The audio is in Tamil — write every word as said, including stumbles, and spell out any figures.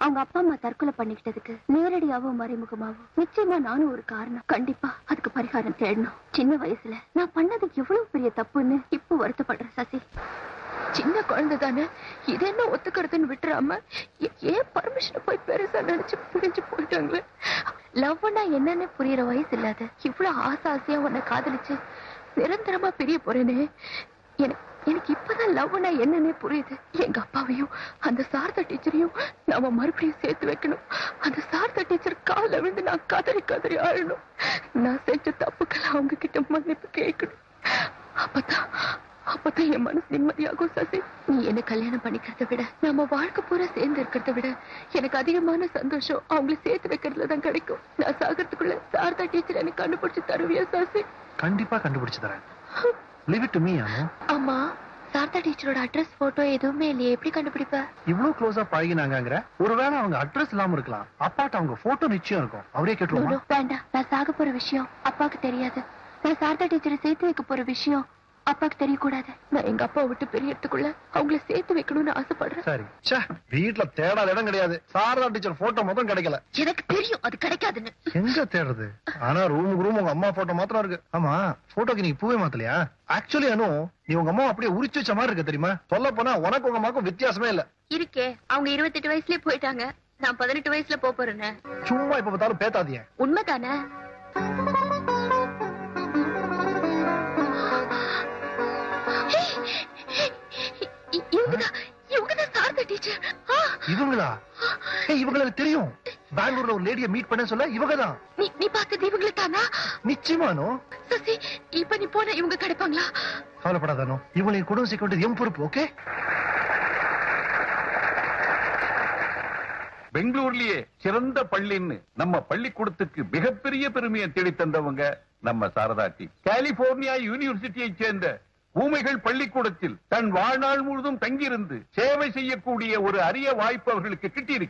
அவங்க அப்பா அம்மா தற்கொலை பண்ணிக்கிட்டதுக்கு நேரடியாவும் மறைமுகமாவும் நிச்சயமா நானும் ஒரு காரணம். கண்டிப்பா அதுக்கு பரிகாரம் தேடணும். சின்ன வயசுல நான் பண்ணது எவ்வளவு பெரிய தப்புன்னு இப்போ வருத்தப்படுறேன் சசி. சின்ன குழந்தை தானே, இது என்ன ஒத்துக்கிறதுன்னு விட்டுறாம ஏன் பர்மிஷன் போய் பெருசா நினைச்சு புரிஞ்சு போயிட்டாங்களே. லவ்னா என்னன்னு புரியுற வயசு இல்லாத இவ்வளவு ஆசை ஆசையா உன்னை காதலிச்சு நிரந்தரமா பிரிய போறேனே. எனக்கு எனக்கு இப்பதான் லவ்னா என்னன்னே புரியுது. எங்க அப்பாவையும் அந்த சாரதா டீச்சரையும் நாம மறுபடியும் சேர்த்து வைக்கணும். அந்த சாரதா டீச்சர் கால விழுந்து நான் கதறி கதறி ஆழணும். நான் செஞ்ச தப்புக்கெல்லாம் அவங்க கிட்ட மன்னிப்பு கேட்கணும். அப்பதான் அப்பதான் என் மனசு நிம்மதியாகும் சசி. நீ என்ன கல்யாணம் பண்ணிக்கிறத விட நம்ம வாழ்க்கை பூரா சேர்ந்து இருக்கிறத விட எனக்கு அதிகமான சந்தோஷம் அவங்களை சேர்த்து வைக்கிறதுலதான் கிடைக்கும். நான் சாகிறதுக்குள்ள சாரதா டீச்சர் எனக்கு கண்டுபிடிச்சு தருவியா சசி? கண்டிப்பா கண்டுபிடிச்சு தரேன். Leave it to me, அனு. அம்மா, சாரதா டீச்சரோட அட்ரஸ் போட்டோ எதுவுமே இல்லையே, எப்படி கண்டுபிடிப்ப? இவ்வளவு க்ளோஸா பழகினாங்கங்கற ஒருவேளை அவங்க அட்ரஸ் இல்லாம இருக்கலாம். அப்பாட்ட அவங்க போட்டோ நிச்சயம் இருக்கும். அவரே கேட்டுருவோமா? வேண்டாம், நான் சாக போற விஷயம் அப்பாக்கு தெரியாது. நான் சாரதா டீச்சரை சேர்த்து வைக்க போற விஷயம் அப்பாக்கு தெரியக்கூடாது. நான் எங்க அப்பா விட்டு பெரியத்துக்குள்ள அவங்கள சேர்த்து வைக்கணும்னு ஆசைப்படுறேன். சரி, ச்சே, வீட்ல தேடாத இடம் கிடையாது. சாரதா டீச்சர் போட்டோ மொத்தம் கிடைக்கல. எனக்கு தெரியும் அது கிடைக்காதுன்னு. எங்க தேடுறது? ஆனா ரூமுக்கு ரூம் உங்க அம்மா போட்டோ மாத்திரம் இருக்கு. ஆமா, போட்டோக்கு நீ பூவே மாத்தலையா? ஆக்சுவலி அனு, நீ உங்க அம்மா அப்படியே உரிச்சு வச்ச மாதிரி இருக்கு தெரியுமா? சொல்ல போனா உனக்கு உங்க அம்மாக்கும் வித்தியாசமே இல்ல. இருக்கே, அவங்க இருபத்தி எட்டு வயசுலயே போயிட்டாங்க. நான் பதினெட்டு வயசுல போக போறேன்னு. சும்மா இப்ப பார்த்தாலும் பேத்தாதீங்க. உண்மைதானே? இவங்களா? இவங்களுக்கு தெரியும். பெங்களூர்ல ஒரு லேடியை மீட் பண்ண சொல்ல இவங்கதான். நீ பார்த்தது இவங்கள தானா? நிச்சயமானோ. சசி, இப்ப நீ போனா இவங்க கிடைப்பாங்களா? கவலைப்படாதானோ, இவங்களை குடும்பம் சேர்க்க வேண்டியது என் பொறுப்பு. ஓகே? பெங்களூர்லயே சிறந்த பள்ளின்னு நம்ம பள்ளிக்கூடத்துக்கு மிகப்பெரிய பெருமையை தேடி தந்தவங்க நம்ம சாரதாட்டி. கலிபோர்னியா யூனிவர்சிட்டியை சேர்ந்த ஊமைகள் பள்ளிக்கூடத்தில் தன் வாழ்நாள் முழுதும் தங்கியிருந்து சேவை செய்யக்கூடிய ஒரு அரிய வாய்ப்பு அவர்களுக்கு கிட்டியிருக்கு.